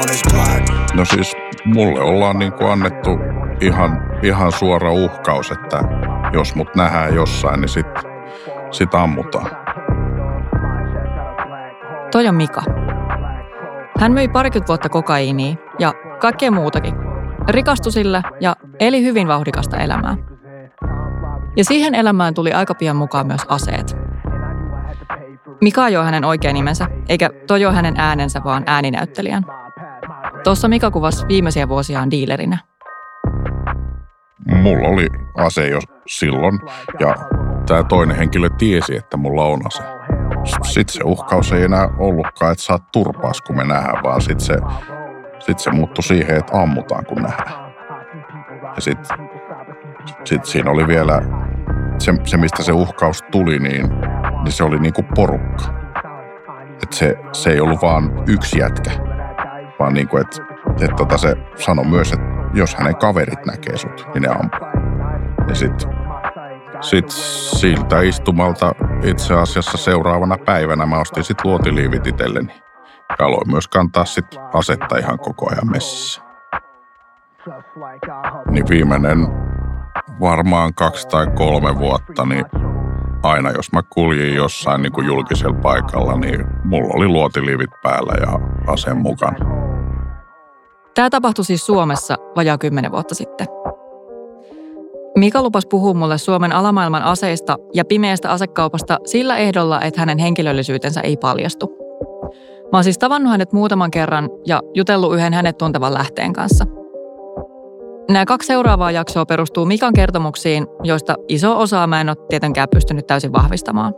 No siis mulle ollaan niinku annettu ihan suora uhkaus, että jos mut nähdään jossain, niin sit ammutaan. Toi on Mika. Hän myi 20 vuotta kokaiinia ja kaikkea muutakin. Rikastui sillä ja eli hyvin vauhdikasta elämää. Ja siihen elämään tuli aika pian mukaan myös aseet. Mika ei ole hänen oikea nimensä, eikä toi ole hänen äänensä, vaan ääninäyttelijän. Tuossa Mika kuvasi viimeisiä vuosiaan diilerinä. Mulla oli ase jo silloin ja tämä toinen henkilö tiesi, että mulla on ase. Sitten se uhkaus ei enää ollutkaan, että saat turpaas kun me nähdään, vaan sitten se muuttui siihen, että ammutaan kun nähdään. Ja sitten siinä oli vielä se, mistä se uhkaus tuli, niin se oli niinku porukka. Että se ei ollut vaan yksi jätkä, vaan niinku, että se sanoi myös, että jos hänen kaverit näkee sut, niin ne ampuu. Ja sitten siltä istumalta itse asiassa seuraavana päivänä mä ostin sit luotiliivit itselleni. Ja aloin myös kantaa sit asetta ihan koko ajan messissä. Niin viimeinen varmaan 2 tai 3 vuotta, niin aina jos mä kuljin jossain niin kuin julkisella paikalla, niin mulla oli luotiliivit päällä ja aseen mukana. Tämä tapahtui siis Suomessa vajaa 10 vuotta sitten. Mika lupasi puhua mulle Suomen alamaailman aseista ja pimeästä asekaupasta sillä ehdolla, että hänen henkilöllisyytensä ei paljastu. Mä oon siis tavannut hänet muutaman kerran ja jutellut yhden hänet tuntevan lähteen kanssa. Nämä 2 seuraavaa jaksoa perustuu Mikan kertomuksiin, joista iso osaa mä en ole tietenkään pystynyt täysin vahvistamaan.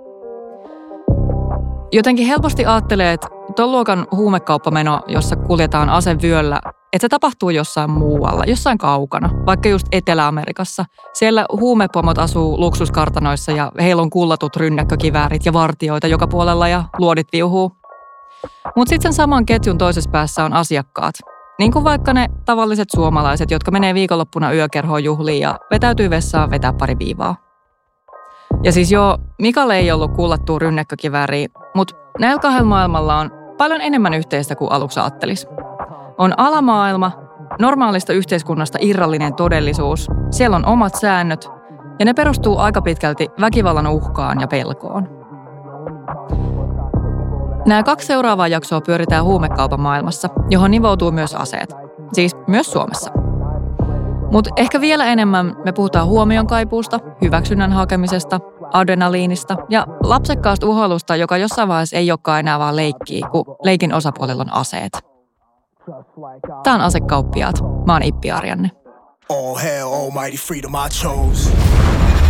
Jotenkin helposti ajattelee, että ton luokan huumekauppameno, jossa kuljetaan asevyöllä, että se tapahtuu jossain muualla, jossain kaukana, vaikka just Etelä-Amerikassa. Siellä huumepomot asuu luksuskartanoissa ja heillä on kullatut rynnäkkökiväärit ja vartioita joka puolella ja luodit viuhuu. Mutta sitten sen saman ketjun toisessa päässä on asiakkaat. Niin kuin vaikka ne tavalliset suomalaiset, jotka menee viikonloppuna yökerhoon juhliin ja vetäytyy vessaan vetää pari viivaa. Ja siis joo, Mikalle ei ollut kullattua rynnäkkökivääriä, mutta näillä 2 maailmalla on paljon enemmän yhteistä kuin aluksi ajattelisi. On alamaailma, normaalista yhteiskunnasta irrallinen todellisuus, siellä on omat säännöt ja ne perustuu aika pitkälti väkivallan uhkaan ja pelkoon. Nämä 2 seuraavaa jaksoa pyöritään huumekaupan maailmassa, johon nivoutuu myös aseet. Siis myös Suomessa. Mutta ehkä vielä enemmän me puhutaan huomion kaipuusta, hyväksynnän hakemisesta, adrenaliinista ja lapsekkaasta uhoilusta, joka jossain vaiheessa ei olekaan enää vaan leikkiä, kun leikin osapuolella on aseet. Tää on Asekauppiaat. Mä oon Ippi Arjanne. All hail, almighty freedom I chose.